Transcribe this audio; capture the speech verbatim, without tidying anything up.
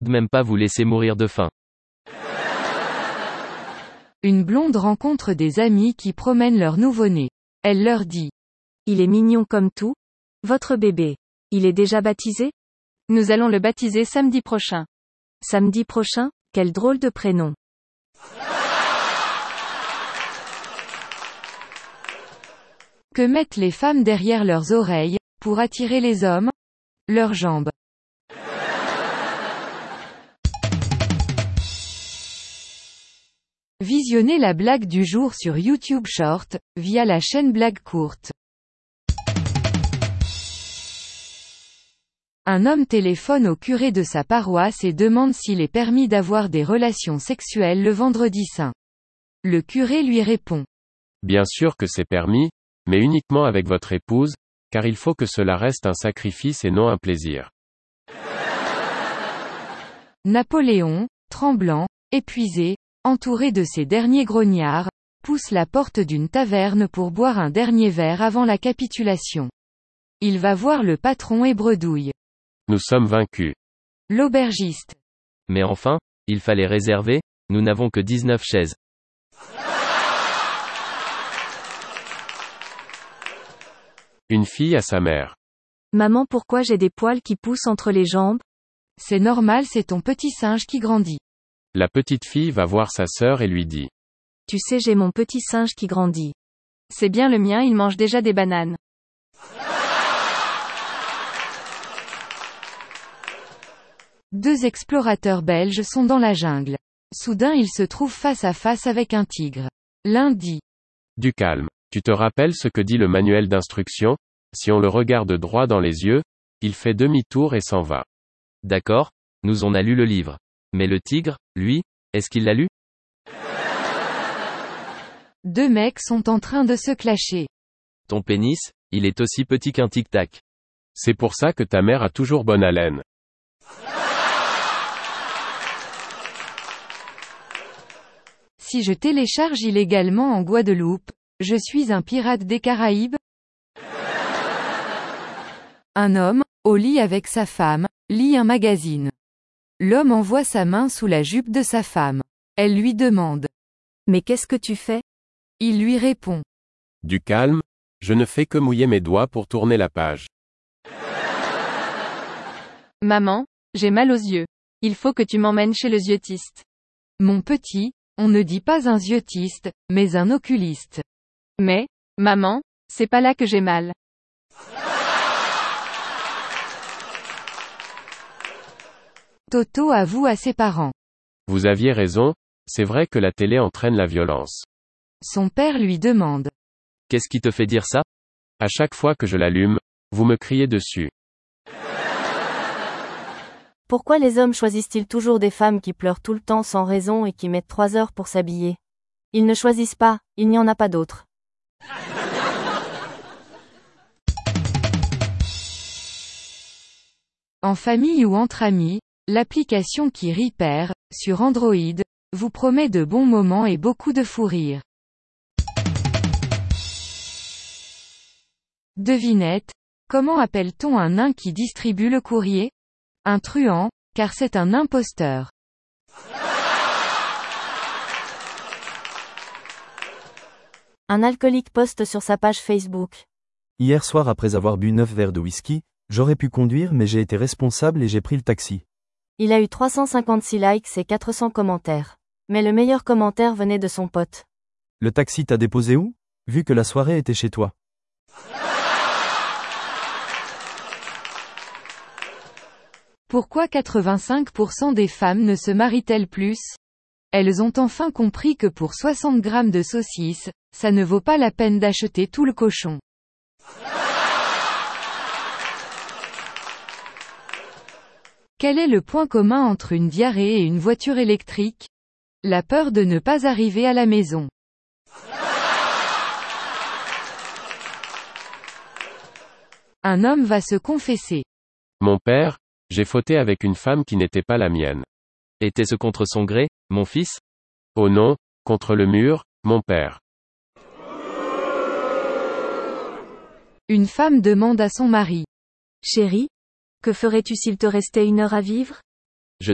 Même pas vous laisser mourir de faim. Une blonde rencontre des amis qui promènent leur nouveau-né. Elle leur dit. Il est mignon comme tout. Votre bébé. Il est déjà baptisé? Nous allons le baptiser samedi prochain. Samedi prochain? Quel drôle de prénom. Que mettent les femmes derrière leurs oreilles, pour attirer les hommes? Leurs jambes. Visionnez la blague du jour sur YouTube Short, via la chaîne Blague Courte. Un homme téléphone au curé de sa paroisse et demande s'il est permis d'avoir des relations sexuelles le vendredi saint. Le curé lui répond. Bien sûr que c'est permis, mais uniquement avec votre épouse, car il faut que cela reste un sacrifice et non un plaisir. Napoléon, tremblant, épuisé, entouré de ses derniers grognards, pousse la porte d'une taverne pour boire un dernier verre avant la capitulation. Il va voir le patron et bredouille. Nous sommes vaincus. L'aubergiste. Mais enfin, il fallait réserver, nous n'avons que dix-neuf chaises. Une fille à sa mère. Maman, pourquoi j'ai des poils qui poussent entre les jambes? C'est normal, c'est ton petit singe qui grandit. La petite fille va voir sa sœur et lui dit. Tu sais, j'ai mon petit singe qui grandit. C'est bien le mien, il mange déjà des bananes. Deux explorateurs belges sont dans la jungle. Soudain ils se trouvent face à face avec un tigre. L'un dit. Du calme. Tu te rappelles ce que dit le manuel d'instruction? Si on le regarde droit dans les yeux, il fait demi-tour et s'en va. D'accord, nous on a lu le livre. Mais le tigre, lui, est-ce qu'il l'a lu? Deux mecs sont en train de se clasher. Ton pénis, il est aussi petit qu'un tic-tac. C'est pour ça que ta mère a toujours bonne haleine. Si je télécharge illégalement en Guadeloupe, je suis un pirate des Caraïbes? Un homme, au lit avec sa femme, lit un magazine. L'homme envoie sa main sous la jupe de sa femme. Elle lui demande. Mais qu'est-ce que tu fais? Il lui répond. Du calme, je ne fais que mouiller mes doigts pour tourner la page. Maman, j'ai mal aux yeux. Il faut que tu m'emmènes chez le yeux-tiste. Mon petit, on ne dit pas un yeux-tiste, mais un oculiste. Mais, maman, c'est pas là que j'ai mal. Toto avoue à ses parents. Vous aviez raison, c'est vrai que la télé entraîne la violence. Son père lui demande. Qu'est-ce qui te fait dire ça? À chaque fois que je l'allume, vous me criez dessus. Pourquoi les hommes choisissent-ils toujours des femmes qui pleurent tout le temps sans raison et qui mettent trois heures pour s'habiller? Ils ne choisissent pas, il n'y en a pas d'autres. En famille ou entre amis, l'application qui Repair, sur Android, vous promet de bons moments et beaucoup de fou rire. Devinette, comment appelle-t-on un nain qui distribue le courrier? Un truand, car c'est un imposteur. Un alcoolique poste sur sa page Facebook. Hier soir, après avoir bu neuf verres de whisky, j'aurais pu conduire mais j'ai été responsable et j'ai pris le taxi. Il a eu trois cent cinquante-six likes et quatre cents commentaires. Mais le meilleur commentaire venait de son pote. Le taxi t'a déposé où? Vu que la soirée était chez toi. Pourquoi quatre-vingt-cinq pour cent des femmes ne se marient-elles plus? Elles ont enfin compris que pour soixante grammes de saucisses, ça ne vaut pas la peine d'acheter tout le cochon. Quel est le point commun entre une diarrhée et une voiture électrique? La peur de ne pas arriver à la maison. Un homme va se confesser. Mon père, j'ai fauté avec une femme qui n'était pas la mienne. Était-ce contre son gré, mon fils? Oh non, contre le mur, mon père. Une femme demande à son mari. Chérie, que ferais-tu s'il te restait une heure à vivre?